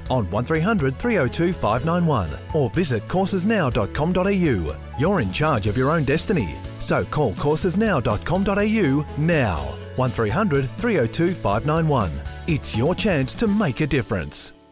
on 1300 302 591 or visit coursesnow.com.au. You're in charge of your own destiny. So call coursesnow.com.au now. 1300 302 591. It's your chance to make a difference.